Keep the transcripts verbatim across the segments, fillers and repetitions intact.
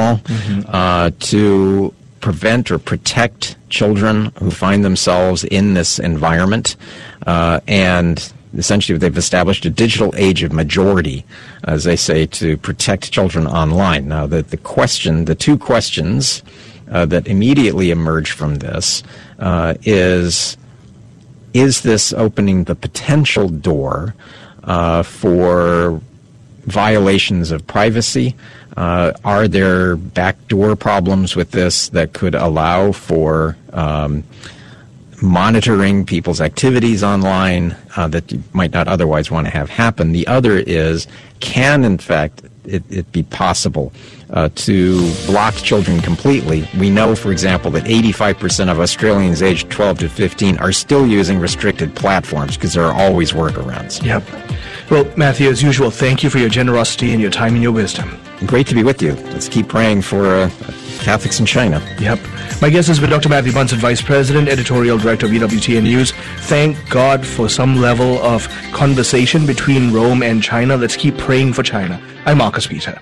protocol mm-hmm. uh, to prevent or protect children who find themselves in this environment. Uh, and essentially they've established a digital age of majority, as they say, to protect children online. Now, the, the question, the two questions uh, that immediately emerge from this uh, is, is this opening the potential door uh, for violations of privacy? Uh, are there backdoor problems with this that could allow for um, monitoring people's activities online uh, that you might not otherwise want to have happen? The other is, can, in fact, it, it be possible uh, to block children completely? We know, for example, that eighty-five percent of Australians aged twelve to fifteen are still using restricted platforms because there are always workarounds. Yep. Well, Matthew, as usual, thank you for your generosity and your time and your wisdom. Great to be with you. Let's keep praying for uh, Catholics in China. Yep. My guest has been Doctor Matthew Bunson, Vice President, Editorial Director of E W T N News. Thank God for some level of conversation between Rome and China. Let's keep praying for China. I'm Marcus Peter.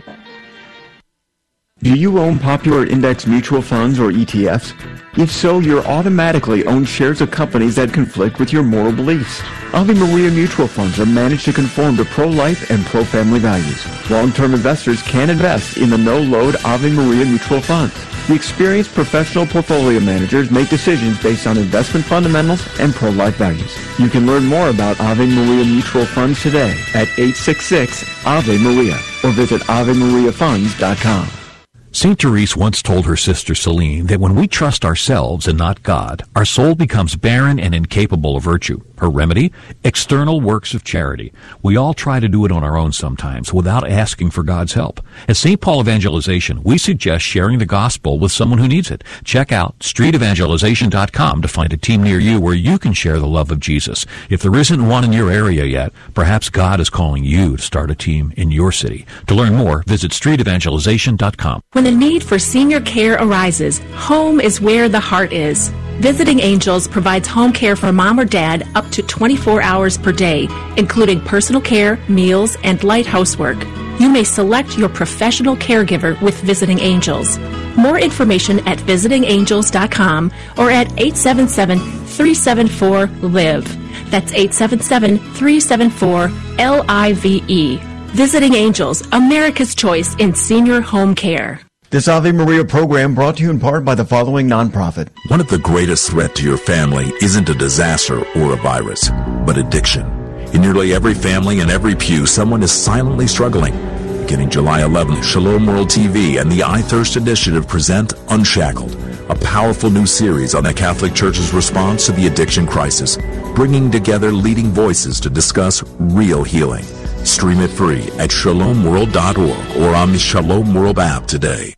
Do you own popular index mutual funds or E T Fs? If so, you're automatically own shares of companies that conflict with your moral beliefs. Ave Maria mutual funds are managed to conform to pro-life and pro-family values. Long-term investors can invest in the no-load Ave Maria mutual funds. The experienced professional portfolio managers make decisions based on investment fundamentals and pro-life values. You can learn more about Ave Maria mutual funds today at eight six six Ave Maria or visit ave maria funds dot com. Saint Therese once told her sister Celine that when we trust ourselves and not God, our soul becomes barren and incapable of virtue. Her remedy? External works of charity. We all try to do it on our own sometimes without asking for God's help. At Saint Paul Evangelization, we suggest sharing the gospel with someone who needs it. Check out street evangelization dot com to find a team near you where you can share the love of Jesus. If there isn't one in your area yet, perhaps God is calling you to start a team in your city. To learn more, visit street evangelization dot com. When the need for senior care arises, home is where the heart is. Visiting Angels provides home care for mom or dad up to twenty-four hours per day, including personal care, meals, and light housework. You may select your professional caregiver with Visiting Angels. More information at visiting angels dot com or at eight seven seven, three seven four, LIVE. That's eight seven seven, three seven four, L I V E. Visiting Angels, America's choice in senior home care. This Ave Maria program brought to you in part by the following nonprofit. One of the greatest threats to your family isn't a disaster or a virus, but addiction. In nearly every family and every pew, someone is silently struggling. Beginning July eleventh, Shalom World T V and the I Thirst Initiative present Unshackled, a powerful new series on the Catholic Church's response to the addiction crisis, bringing together leading voices to discuss real healing. Stream it free at shalom world dot org or on the Shalom World app today.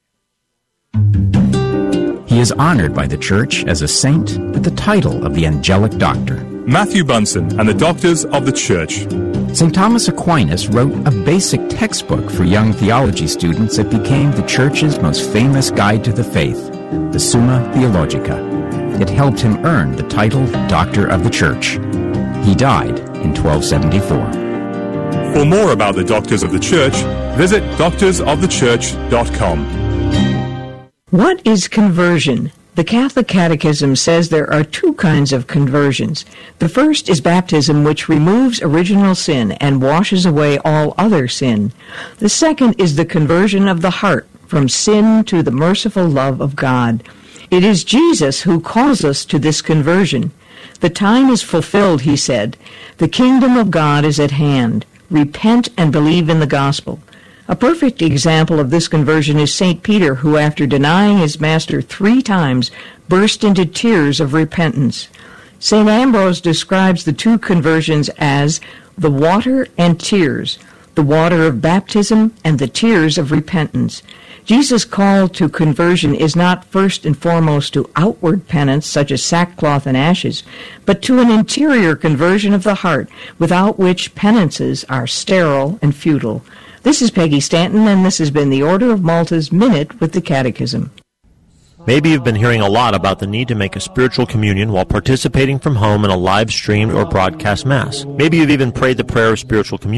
He is honored by the Church as a saint with the title of the Angelic Doctor. Matthew Bunson and the Doctors of the Church. Saint Thomas Aquinas wrote a basic textbook for young theology students that became the Church's most famous guide to the faith, the Summa Theologica. It helped him earn the title Doctor of the Church. He died in twelve seventy-four. For more about the Doctors of the Church, visit doctors of the church dot com. What is conversion? The Catholic Catechism says there are two kinds of conversions. The first is baptism, which removes original sin and washes away all other sin. The second is the conversion of the heart from sin to the merciful love of God. It is Jesus who calls us to this conversion. The time is fulfilled, he said. The kingdom of God is at hand. Repent and believe in the gospel. A perfect example of this conversion is Saint Peter, who, after denying his master three times, burst into tears of repentance. Saint Ambrose describes the two conversions as the water and tears, the water of baptism and the tears of repentance. Jesus' call to conversion is not first and foremost to outward penance, such as sackcloth and ashes, but to an interior conversion of the heart, without which penances are sterile and futile. This is Peggy Stanton, and this has been the Order of Malta's Minute with the Catechism. Maybe you've been hearing a lot about the need to make a spiritual communion while participating from home in a live-streamed or broadcast Mass. Maybe you've even prayed the prayer of spiritual communion.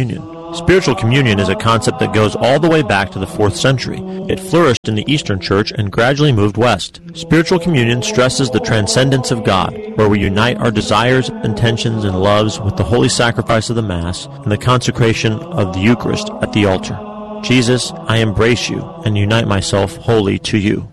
Spiritual communion is a concept that goes all the way back to the fourth century. It flourished in the Eastern Church and gradually moved west. Spiritual communion stresses the transcendence of God, where we unite our desires, intentions, and loves with the holy sacrifice of the Mass and the consecration of the Eucharist at the altar. Jesus, I embrace you and unite myself wholly to you.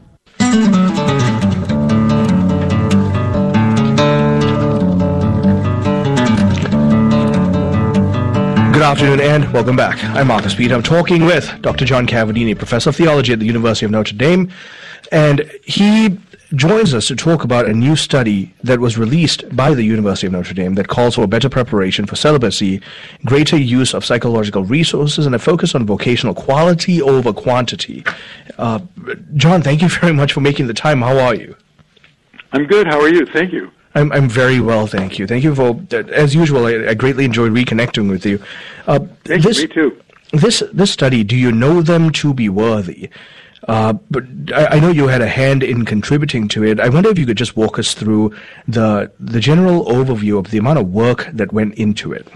Good afternoon and welcome back. I'm Marcus Pete. I'm talking with Doctor John Cavadini, Professor of Theology at the University of Notre Dame, and he joins us to talk about a new study that was released by the University of Notre Dame that calls for better preparation for celibacy, greater use of psychological resources, and a focus on vocational quality over quantity. Uh, John, thank you very much for making the time. How are you? I'm good. How are you? Thank you. I'm I'm very well, thank you. Thank you for, as usual, I, I greatly enjoyed reconnecting with you. Uh, thank this, you, me too. This, this study, do you know them to be worthy? Uh, but I, I know you had a hand in contributing to it. I wonder if you could just walk us through the the general overview of the amount of work that went into it.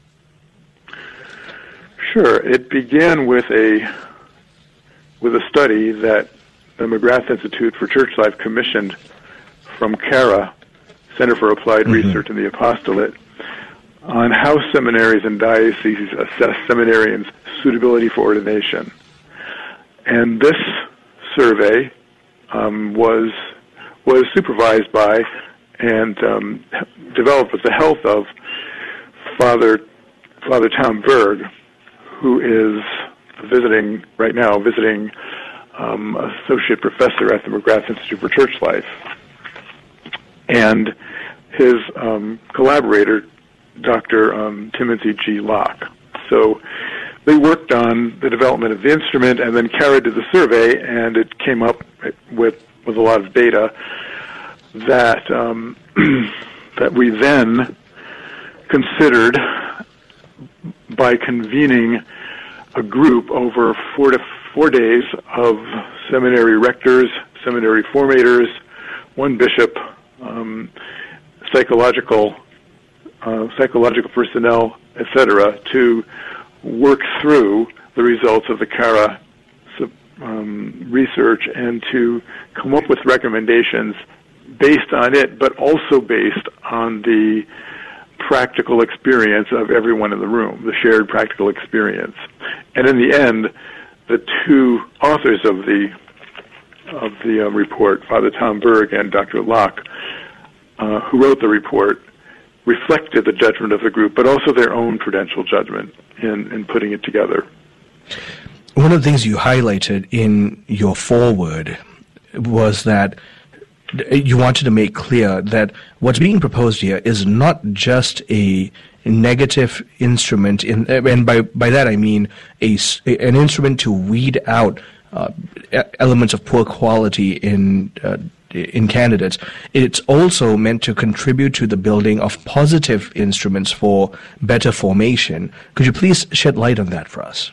Sure. It began with a with a study that the McGrath Institute for Church Life commissioned from CARA, Center for Applied mm-hmm. Research in the Apostolate, on how seminaries and dioceses assess seminarians' suitability for ordination. And this survey um, was was supervised by and um, developed with the help of Father Father Tom Berg, who is visiting right now, visiting um, associate professor at the McGrath Institute for Church Life, and his um, collaborator, Doctor Um, Timothy G. Locke. So they worked on the development of the instrument and then carried to the survey, and it came up with with a lot of data that um, that we then considered by convening a group over four to four days of seminary rectors, seminary formators, one bishop, um, psychological uh, psychological personnel, et cetera, to work through the results of the CARA um, research and to come up with recommendations based on it, but also based on the practical experience of everyone in the room, the shared practical experience. And in the end, the two authors of the of the uh, report, Father Tom Berg and Doctor Locke, uh, who wrote the report, reflected the judgment of the group, but also their own prudential judgment in, in putting it together. One of the things you highlighted in your foreword was that you wanted to make clear that what's being proposed here is not just a negative instrument, in, and by, by that I mean a, an instrument to weed out uh, elements of poor quality in uh, in candidates. It's also meant to contribute to the building of positive instruments for better formation. Could you please shed light on that for us?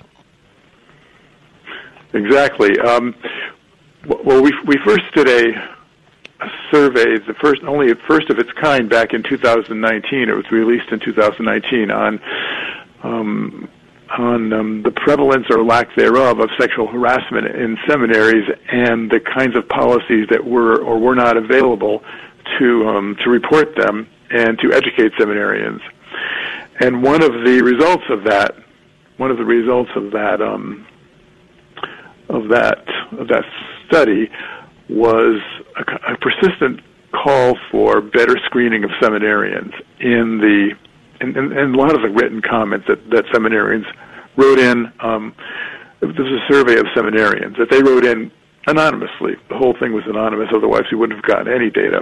Exactly. Um, well, we we first did a, a survey, the first only the first of its kind, back in two thousand nineteen. It was released in two thousand nineteen on um, on um, the prevalence or lack thereof of sexual harassment in seminaries and the kinds of policies that were or were not available to um, to report them and to educate seminarians. And one of the results of that, one of the results of that. Um, of that of that study was a, a persistent call for better screening of seminarians in the and, and, and a lot of the written comments that, that seminarians wrote in. Um, there was a survey of seminarians that they wrote in anonymously. The whole thing was anonymous, otherwise we wouldn't have gotten any data.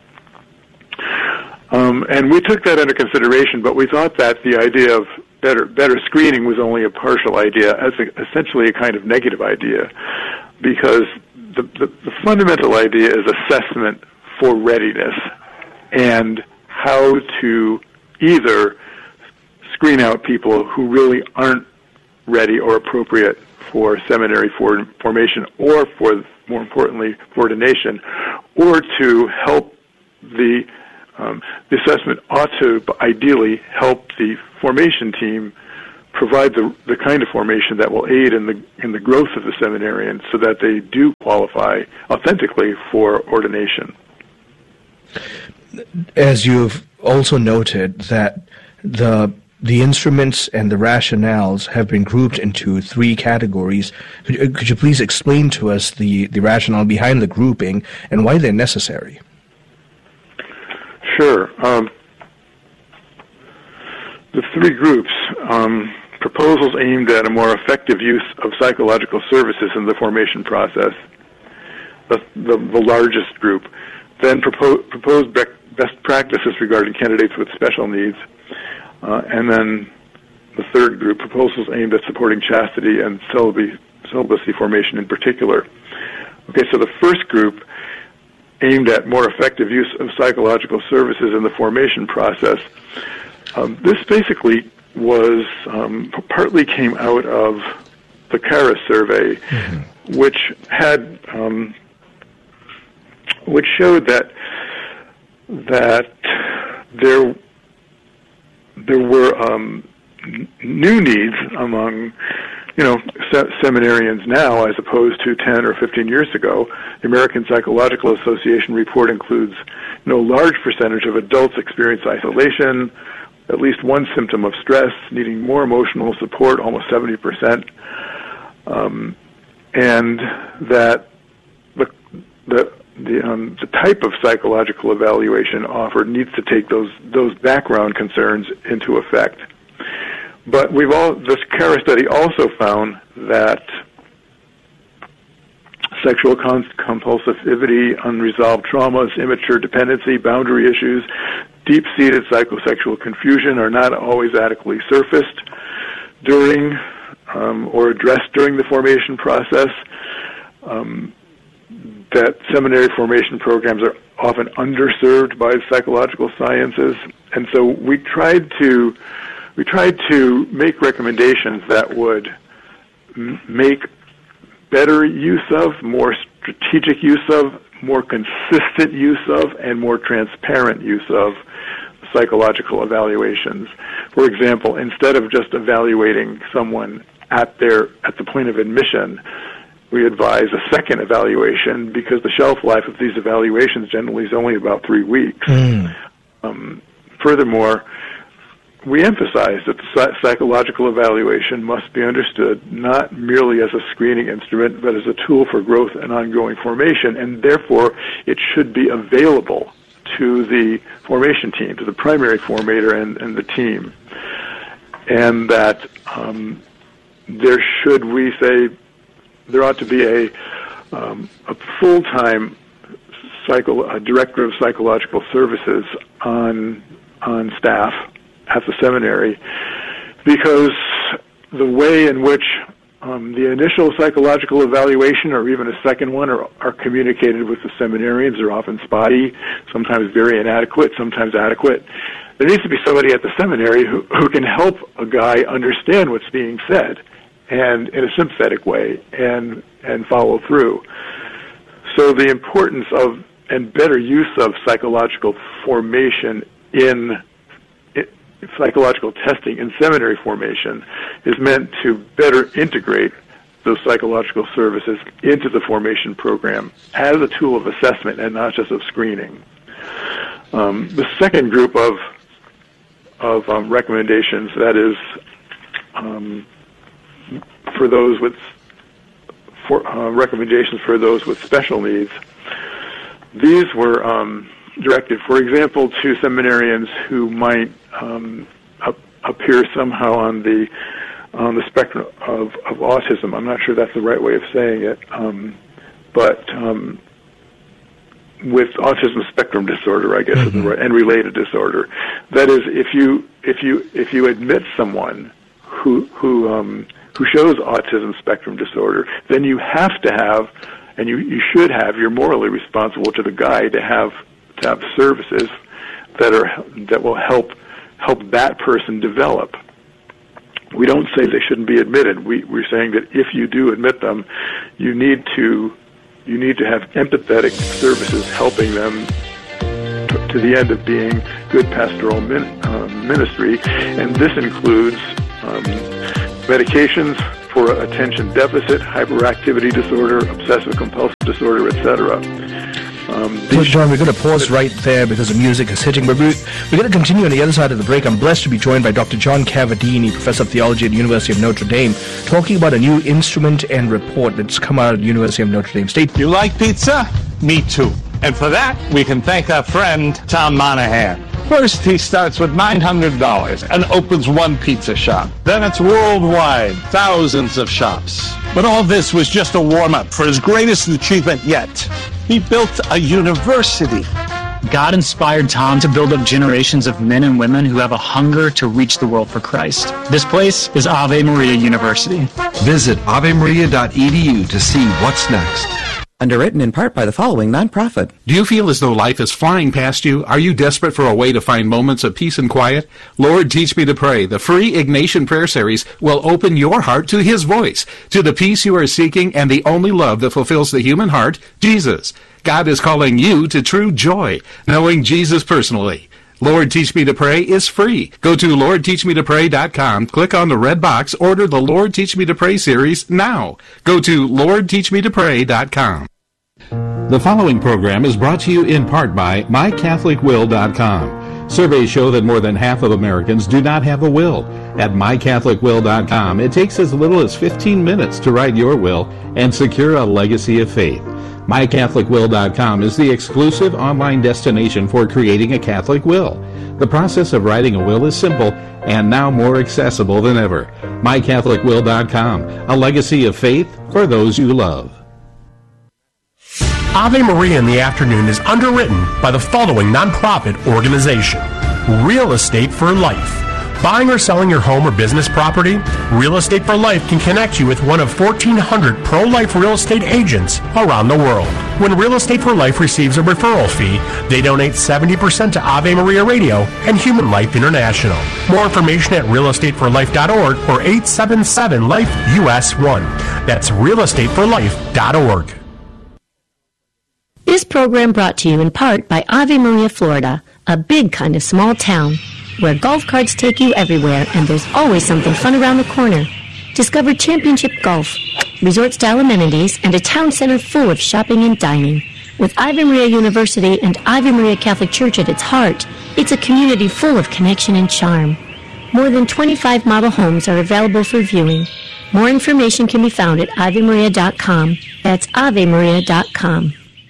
Um, and we took that under consideration, but we thought that the idea of better better screening was only a partial idea, as a, essentially a kind of negative idea, because the, the, the fundamental idea is assessment for readiness and how to either screen out people who really aren't ready or appropriate for seminary for, formation or, for more importantly, for ordination, or to help the Um, the assessment ought to ideally help the formation team provide the the kind of formation that will aid in the in the growth of the seminarians, so that they do qualify authentically for ordination. As you've also noted that the the instruments and the rationales have been grouped into three categories. Could, could you please explain to us the, the rationale behind the grouping and why they're necessary? Sure. Um, the three groups, um, proposals aimed at a more effective use of psychological services in the formation process, the, the, the largest group. Then propo- proposed best practices regarding candidates with special needs. Uh, and then the third group, proposals aimed at supporting chastity and celibacy, celibacy formation in particular. Okay, so the first group aimed at more effective use of psychological services in the formation process. Um, this basically was um, partly came out of the Charis survey, mm-hmm. which had um, which showed that that there there were um, n- new needs among, you know, se- seminarians now as opposed to ten or fifteen years ago. The American Psychological Association report includes, you know, a large percentage of adults experience isolation, at least one symptom of stress, needing more emotional support, almost seventy percent, um, and that the the The, um, the type of psychological evaluation offered needs to take those those background concerns into effect. But we've all this Charis study also found that sexual con- compulsivity, unresolved traumas, immature dependency, boundary issues, deep-seated psychosexual confusion are not always adequately surfaced during um, or addressed during the formation process. Um, that seminary formation programs are often underserved by psychological sciences, and so we tried to we tried to make recommendations that would m- make better use of, more strategic use of, more consistent use of, and more transparent use of psychological evaluations. For example, instead of just evaluating someone at their at the point of admission, we advise a second evaluation because the shelf life of these evaluations generally is only about three weeks. Mm. Um, furthermore, we emphasize that the psychological evaluation must be understood not merely as a screening instrument, but as a tool for growth and ongoing formation, and therefore it should be available to the formation team, to the primary formator and, and the team. And that um, there should, we say, there ought to be a, um, a full-time psycho, a director of psychological services on on staff at the seminary, because the way in which um, the initial psychological evaluation or even a second one are, are communicated with the seminarians are often spotty, sometimes very inadequate, sometimes adequate. There needs to be somebody at the seminary who, who can help a guy understand what's being said, and in a sympathetic way, and and follow through. So the importance of and better use of psychological formation in, in psychological testing in seminary formation is meant to better integrate those psychological services into the formation program as a tool of assessment and not just of screening. Um, the second group of of um, recommendations, that is, um, for those with for, uh, recommendations for those with special needs. These were um, directed, for example, to seminarians who might um, up, appear somehow on the on the spectrum of, of autism. I'm not sure that's the right way of saying it, um, but um, with autism spectrum disorder, I guess, mm-hmm. is the right, and related disorder. That is, if you if you if you admit someone who who um, who shows autism spectrum disorder, then you have to have, and you, you should have, you're morally responsible to the guy to have to have services that are that will help help that person develop. We don't say they shouldn't be admitted. We, we're saying that if you do admit them, you need to you need to have empathetic services helping them to, to the end of being good pastoral min, uh, ministry, and this includes um, medications for attention deficit, hyperactivity disorder, obsessive compulsive disorder, et cetera. Um, so, John, we're going to pause right there because the music is hitting, but we're, we're going to continue on the other side of the break. I'm blessed to be joined by Doctor John Cavadini, Professor of Theology at the University of Notre Dame, talking about a new instrument and report that's come out of the University of Notre Dame State. You like pizza? Me too. And for that, we can thank our friend, Tom Monahan. First, he starts with nine hundred dollars and opens one pizza shop. Then it's worldwide, thousands of shops. But all this was just a warm-up for his greatest achievement yet. He built a university. God inspired Tom to build up generations of men and women who have a hunger to reach the world for Christ. This place is Ave Maria University. Visit ave maria dot e d u to see what's next. Underwritten in part by the following nonprofit. Do you feel as though life is flying past you? Are you desperate for a way to find moments of peace and quiet? Lord, Teach Me to Pray, the free Ignatian Prayer Series, will open your heart to His voice, to the peace you are seeking and the only love that fulfills the human heart, Jesus. God is calling you to true joy, knowing Jesus personally. Lord, Teach Me to Pray is free. Go to lord teach me to pray dot com, click on the red box, order the Lord Teach Me to Pray series now. Go to lord teach me to pray dot com. The following program is brought to you in part by my catholic will dot com. Surveys show that more than half of Americans do not have a will. At my catholic will dot com, it takes as little as fifteen minutes to write your will and secure a legacy of faith. my catholic will dot com is the exclusive online destination for creating a Catholic will. The process of writing a will is simple and now more accessible than ever. my catholic will dot com, a legacy of faith for those you love. Ave Maria in the Afternoon is underwritten by the following nonprofit organization: Real Estate for Life. Buying or selling your home or business property? Real Estate for Life can connect you with one of fourteen hundred pro-life real estate agents around the world. When Real Estate for Life receives a referral fee, they donate seventy percent to Ave Maria Radio and Human Life International. More information at real estate for life dot org or eight seven seven life U S one. That's real estate for life dot org. This program brought to you in part by Ave Maria, Florida, a big kind of small town where golf carts take you everywhere and there's always something fun around the corner. Discover championship golf, resort-style amenities, and a town center full of shopping and dining. With Ave Maria University and Ave Maria Catholic Church at its heart, it's a community full of connection and charm. More than twenty-five model homes are available for viewing. More information can be found at ave maria dot com. That's ave maria dot com.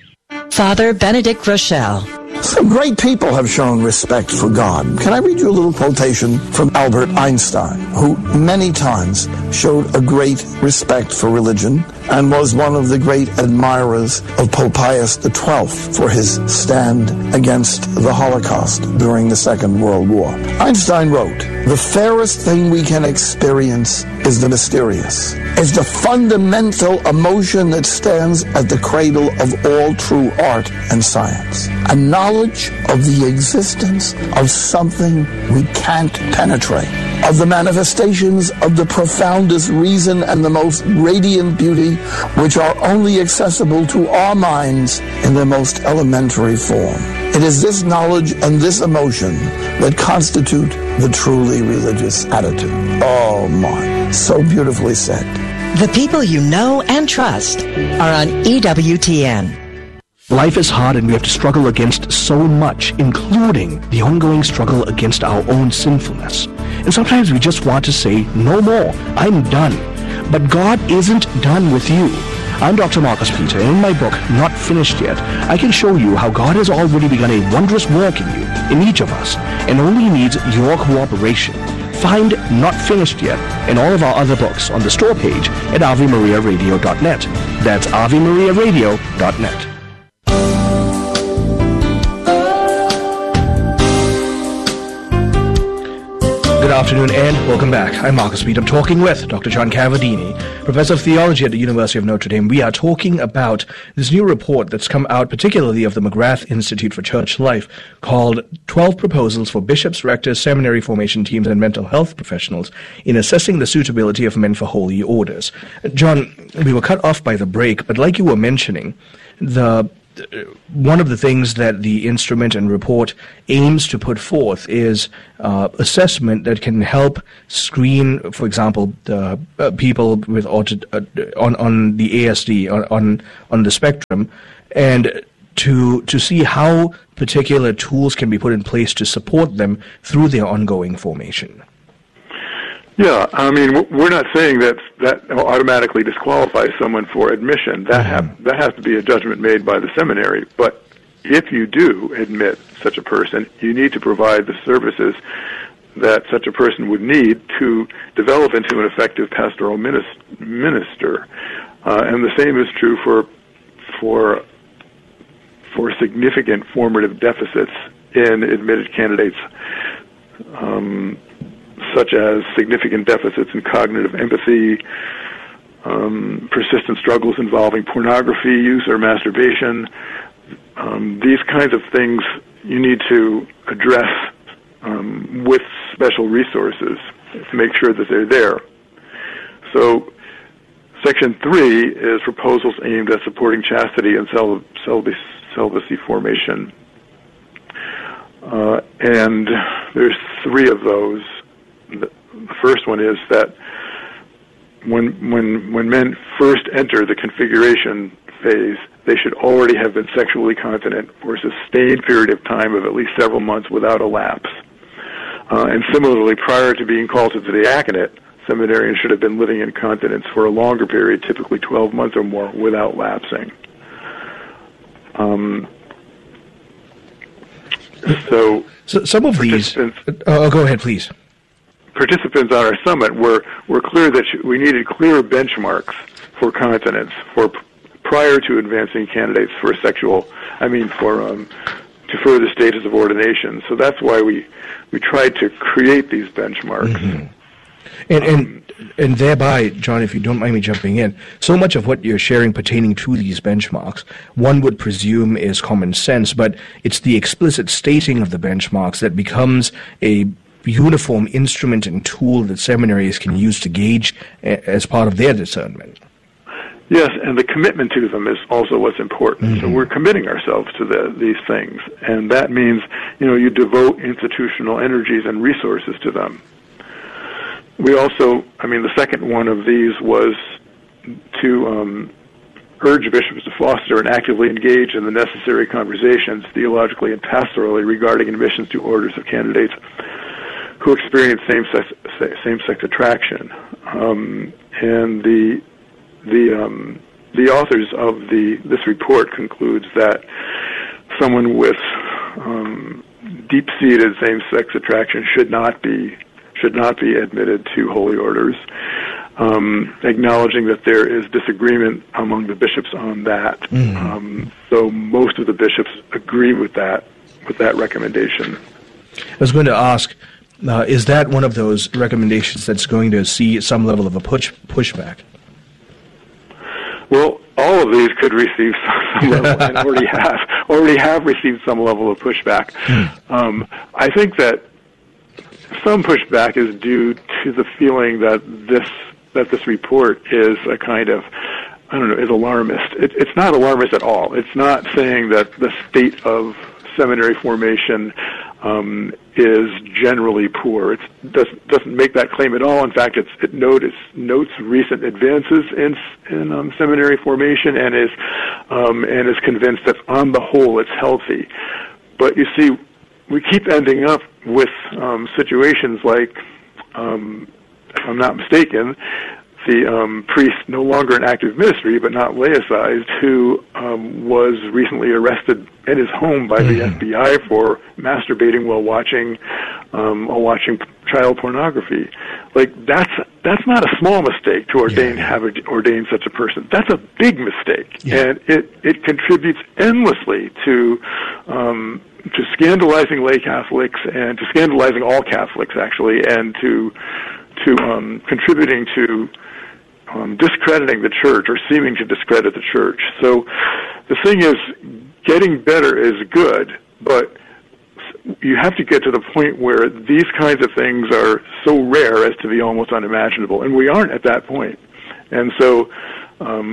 Father Benedict Rochelle. Some great people have shown respect for God. Can I read you a little quotation from Albert Einstein, who many times showed a great respect for religion and was one of the great admirers of Pope Pius the twelfth for his stand against the Holocaust during the Second World War. Einstein wrote, "The fairest thing we can experience is the mysterious. It's the fundamental emotion that stands at the cradle of all true art and science. A knowledge of the existence of something we can't penetrate, of the manifestations of the profoundest reason and the most radiant beauty, which are only accessible to our minds in their most elementary form. It is this knowledge and this emotion that constitute the truly religious attitude." Oh my, so beautifully said. The people you know and trust are on E W T N. Life is hard and we have to struggle against so much, including the ongoing struggle against our own sinfulness. And sometimes we just want to say, no more, I'm done. But God isn't done with you. I'm Doctor Marcus Peter, and in my book, Not Finished Yet, I can show you how God has already begun a wondrous work in you, in each of us, and only needs your cooperation. Find Not Finished Yet and all of our other books on the store page at ave maria radio dot net. That's ave maria radio dot net. Good afternoon and welcome back. I'm Marcus Speed. I'm talking with Doctor John Cavadini, Professor of Theology at the University of Notre Dame. We are talking about this new report that's come out, particularly of the McGrath Institute for Church Life, called twelve Proposals for Bishops, Rectors, Seminary Formation Teams, and Mental Health Professionals in Assessing the Suitability of Men for Holy Orders. John, we were cut off by the break, but like you were mentioning, the one of the things that the instrument and report aims to put forth is uh, assessment that can help screen, for example, uh, uh, people with auto- uh, on on the A S D on, on on the spectrum, and to to see how particular tools can be put in place to support them through their ongoing formation. Yeah, I mean, we're not saying that that automatically disqualifies someone for admission. That have, that has to be a judgment made by the seminary. But if you do admit such a person, you need to provide the services that such a person would need to develop into an effective pastoral minister. Uh, and the same is true for for for significant formative deficits in admitted candidates. Um, such as significant deficits in cognitive empathy, um, persistent struggles involving pornography use or masturbation. Um, these kinds of things you need to address um, with special resources to make sure that they're there. So Section three is proposals aimed at supporting chastity and cel- celibacy, celibacy formation. Uh, and there's three of those. The first one is that when when when men first enter the configuration phase, they should already have been sexually continent for a sustained period of time of at least several months without a lapse. Uh, and similarly, prior to being called to the diaconate, seminarians should have been living in continence for a longer period, typically twelve months or more, without lapsing. Um, so, so some of these... Uh, oh, go ahead, please. Participants on our summit were, were clear that we needed clear benchmarks for continence for prior to advancing candidates for sexual, I mean, for um, to further status of ordination. So that's why we we tried to create these benchmarks. Mm-hmm. And and and thereby, John, if you don't mind me jumping in, so much of what you're sharing pertaining to these benchmarks, one would presume is common sense, but it's the explicit stating of the benchmarks that becomes a uniform instrument and tool that seminaries can use to gauge a, as part of their discernment. Yes, and the commitment to them is also what's important. Mm-hmm. So we're committing ourselves to the, these things, and that means, you know, you devote institutional energies and resources to them. We also, I mean, the second one of these was to um, urge bishops to foster and actively engage in the necessary conversations, theologically and pastorally, regarding admissions to orders of candidates who experience same-sex, same-sex attraction. Um, and the the um, the authors of the this report concludes that someone with um, deep-seated same-sex attraction should not be should not be admitted to holy orders, um, acknowledging that there is disagreement among the bishops on that. Mm-hmm. Um, so most of the bishops agree with that with that recommendation. I was going to ask. Uh, is that one of those recommendations that's going to see some level of a push pushback? Well, all of these could receive some level, and already have already have received some level of pushback. Hmm. Um, I think that some pushback is due to the feeling that this that this report is a kind of, I don't know, is alarmist. It, it's not alarmist at all. It's not saying that the state of seminary formation um, is generally poor. It doesn't, doesn't make that claim at all. In fact, it's, it notice, notes recent advances in, in um, seminary formation and is um, and is convinced that on the whole it's healthy. But you see, we keep ending up with um, situations like, um, if I'm not mistaken, the um, priest, no longer in active ministry, but not laicized, who um, was recently arrested in his home by the F B I for masturbating while watching um, while watching child pornography. Like that's that's not a small mistake to ordain yeah. have ordained such a person. That's a big mistake, yeah. and it it contributes endlessly to. Um, to scandalizing lay Catholics and to scandalizing all Catholics, actually, and to to um, contributing to um, discrediting the Church or seeming to discredit the Church. So the thing is, getting better is good, but you have to get to the point where these kinds of things are so rare as to be almost unimaginable, and we aren't at that point. And so um,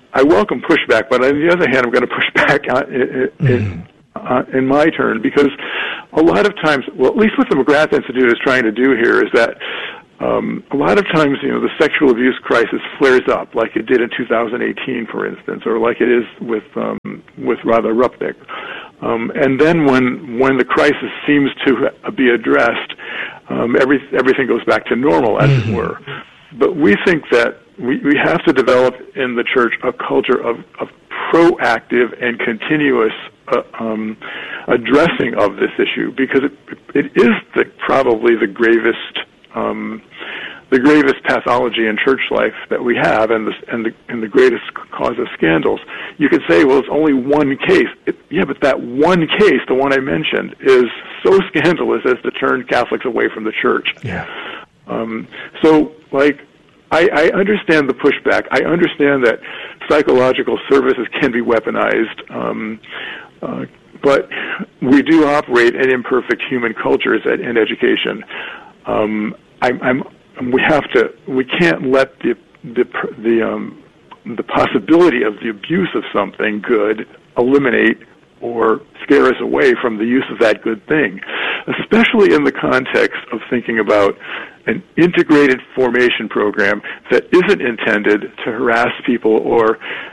I welcome pushback, but on the other hand, I'm going to push back on, in, in, uh, in my turn, because a lot of times, well, at least what the McGrath Institute is trying to do here is that um, a lot of times, you know, the sexual abuse crisis flares up, like it did in two thousand eighteen, for instance, or like it is with um, with Radha Rupnik. Um, and then when when the crisis seems to be addressed, um, every, everything goes back to normal, as mm-hmm. it were. But we think that we, we have to develop in the church a culture of, of proactive and continuous uh, um, addressing of this issue, because it, it is the, probably the gravest um, the gravest pathology in church life that we have, and the, and the, and the greatest cause of scandals. You could say, well, it's only one case. It, yeah, but that one case, the one I mentioned, is so scandalous as to turn Catholics away from the church. Yeah. Um, so, like, I, I understand the pushback. I understand that psychological services can be weaponized, um, uh, but we do operate in imperfect human cultures and, and education. Um, I'm, I'm We have to. We can't let the the the um, the possibility of the abuse of something good eliminate or scare us away from the use of that good thing, especially in the context of thinking about an integrated formation program that isn't intended to harass people or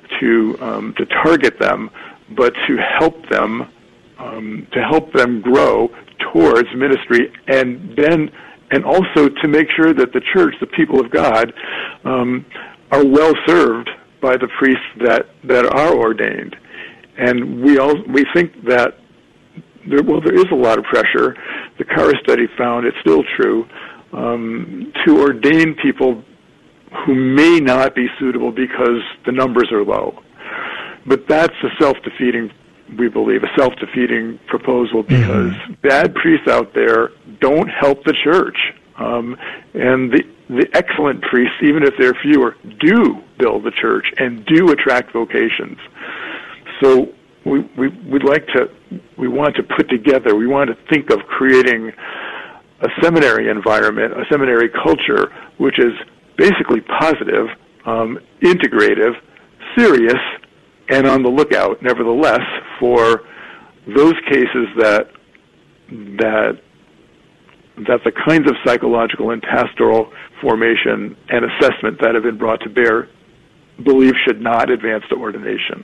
to um, to target them, but to help them um, to help them grow towards ministry, and then. And also to make sure that the church, the people of God, um, are well served by the priests that, that are ordained. And we all we think that there, well, there is a lot of pressure. The Cara study found it's still true um, to ordain people who may not be suitable because the numbers are low. But that's a self-defeating, we believe, a self-defeating proposal, because mm-hmm. bad priests out there don't help the church. Um, and the, the excellent priests, even if they're fewer, do build the church and do attract vocations. So we, we, we'd like to, we want to put together, we want to think of creating a seminary environment, a seminary culture, which is basically positive, um, integrative, serious, and on the lookout, nevertheless, for those cases that that that the kinds of psychological and pastoral formation and assessment that have been brought to bear believe should not advance to ordination.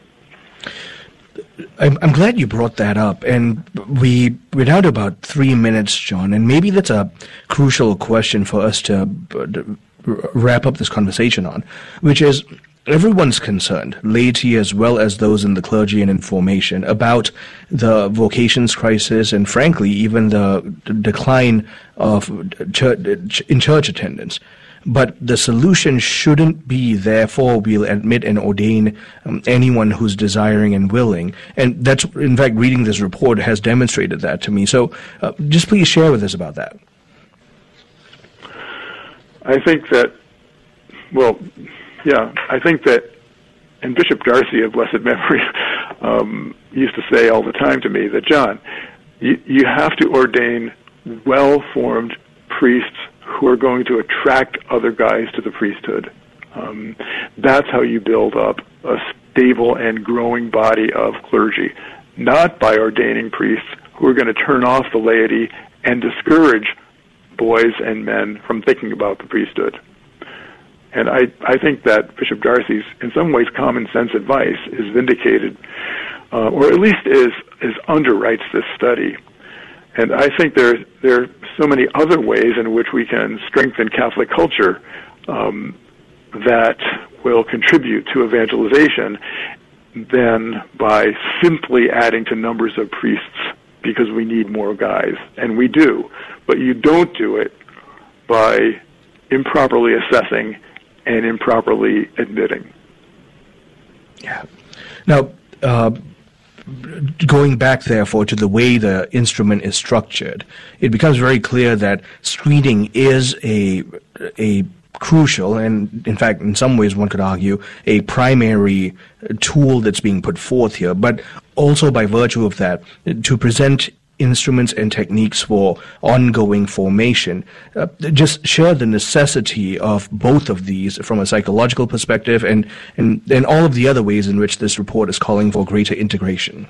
I'm, I'm glad you brought that up, and we we're down to about three minutes, John, and maybe that's a crucial question for us to, to wrap up this conversation on, which is, everyone's concerned, laity as well as those in the clergy and in formation, about the vocations crisis and, frankly, even the d- decline of church, in church attendance. But the solution shouldn't be, therefore, we'll admit and ordain um, anyone who's desiring and willing. And that's, in fact, reading this report has demonstrated that to me. So uh, just please share with us about that. I think that, well... Yeah, I think that, and Bishop Darcy of blessed memory um, used to say all the time to me that, John, you, you have to ordain well-formed priests who are going to attract other guys to the priesthood. Um, that's how you build up a stable and growing body of clergy, not by ordaining priests who are going to turn off the laity and discourage boys and men from thinking about the priesthood. And I, I think that Bishop Darcy's, in some ways, common sense advice is vindicated, uh, or at least is, is underwrites this study. And I think there, there are so many other ways in which we can strengthen Catholic culture um, that will contribute to evangelization than by simply adding to numbers of priests because we need more guys. And we do. But you don't do it by improperly assessing and improperly admitting. Yeah. Now, uh, going back, therefore, to the way the instrument is structured, it becomes very clear that screening is a a crucial, and in fact, in some ways, one could argue, a primary tool that's being put forth here. But also, by virtue of that, to present instruments and techniques for ongoing formation. Uh, just share the necessity of both of these from a psychological perspective and, and, and all of the other ways in which this report is calling for greater integration.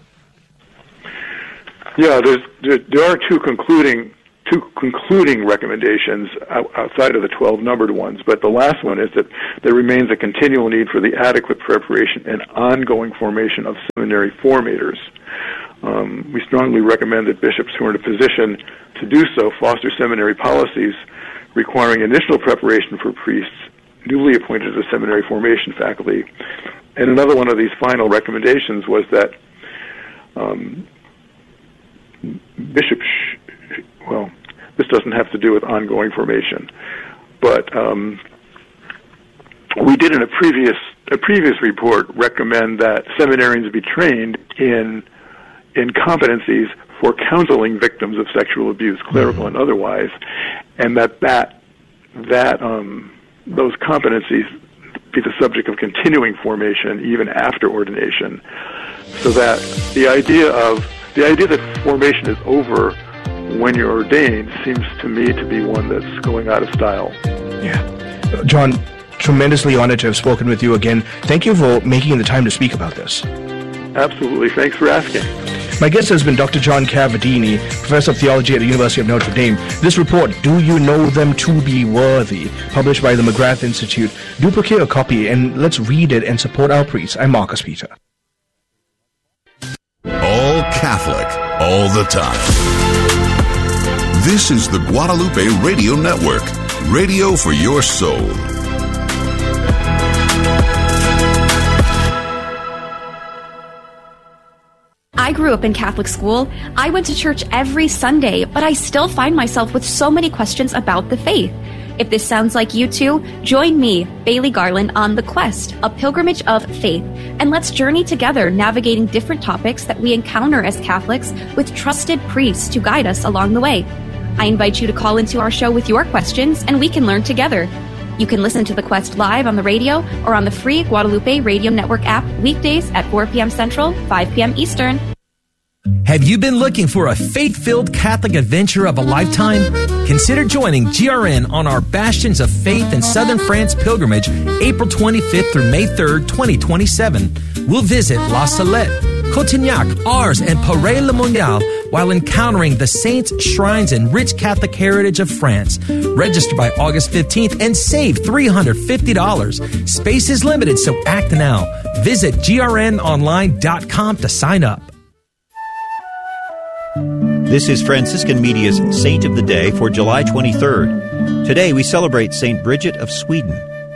Yeah, there's, there, there are two concluding two concluding recommendations outside of the twelve numbered ones, but the last one is that there remains a continual need for the adequate preparation and ongoing formation of seminary formators. Um, we strongly recommend that bishops who are in a position to do so foster seminary policies requiring initial preparation for priests newly appointed as seminary formation faculty. And another one of these final recommendations was that um, bishops, sh- well, this doesn't have to do with ongoing formation, but um, we did in a previous a previous report recommend that seminarians be trained in in competencies for counseling victims of sexual abuse, clerical and otherwise, and that that that um, those competencies be the subject of continuing formation even after ordination, so that the idea of the idea that formation is over when you're ordained seems to me to be one that's going out of style. Yeah. John, tremendously honored to have spoken with you again. Thank you for making the time to speak about this. Absolutely. Thanks for asking. My guest has been Doctor John Cavadini, Professor of Theology at the University of Notre Dame. This report, Do You Know Them to Be Worthy?, published by the McGrath Institute. Do procure a copy and let's read it and support our priests. I'm Marcus Peter. All Catholic, all the time. This is the Guadalupe Radio Network, radio for your soul. I grew up in Catholic school. I went to church every Sunday, but I still find myself with so many questions about the faith. If this sounds like you too, join me, Bailey Garland, on The Quest, a pilgrimage of faith, and let's journey together navigating different topics that we encounter as Catholics with trusted priests to guide us along the way. I invite you to call into our show with your questions, and we can learn together. You can listen to The Quest live on the radio or on the free Guadalupe Radio Network app weekdays at four p.m. Central, five p.m. Eastern. Have you been looking for a faith-filled Catholic adventure of a lifetime? Consider joining G R N on our Bastions of Faith in Southern France pilgrimage, April twenty-fifth through May third, twenty twenty-seven. We'll visit La Salette, Cotignac, Ars, and Paray-le-Monial while encountering the saints, shrines, and rich Catholic heritage of France. Register by August fifteenth and save three hundred fifty dollars. Space is limited, so act now. Visit G R N online dot com to sign up. This is Franciscan Media's Saint of the Day for July twenty-third. Today we celebrate Saint Bridget of Sweden.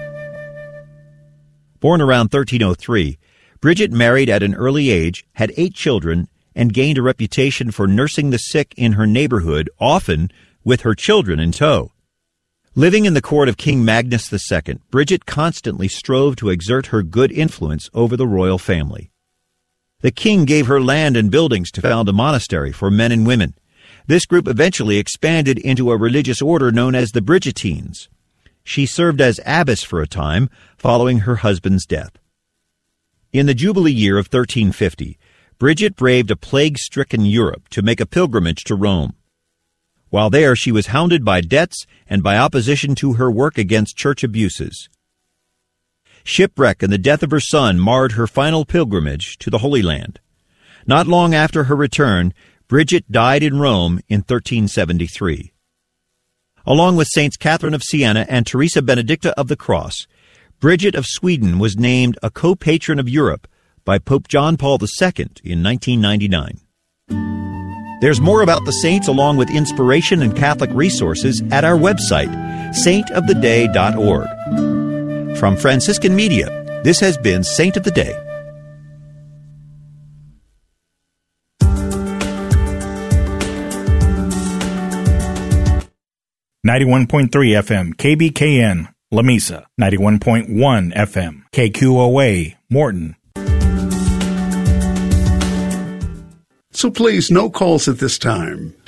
Born around thirteen oh three, Bridget married at an early age, had eight children, and gained a reputation for nursing the sick in her neighborhood, often with her children in tow. Living in the court of King Magnus the Second, Bridget constantly strove to exert her good influence over the royal family. The king gave her land and buildings to found a monastery for men and women. This group eventually expanded into a religious order known as the Bridgetines. She served as abbess for a time, following her husband's death. In the Jubilee year of thirteen fifty, Bridget braved a plague-stricken Europe to make a pilgrimage to Rome. While there, she was hounded by debts and by opposition to her work against church abuses. Shipwreck and the death of her son marred her final pilgrimage to the Holy Land. Not long after her return, Bridget died in Rome in thirteen seventy-three. Along with Saints Catherine of Siena and Teresa Benedicta of the Cross, Bridget of Sweden was named a co-patron of Europe by Pope John Paul the Second in nineteen ninety-nine. There's more about the saints along with inspiration and Catholic resources at our website, saint of the day dot org. From Franciscan Media, this has been Saint of the Day. ninety-one point three F M, K B K N, La Mesa. ninety-one point one F M, K Q O A, Morton. So please, no calls at this time.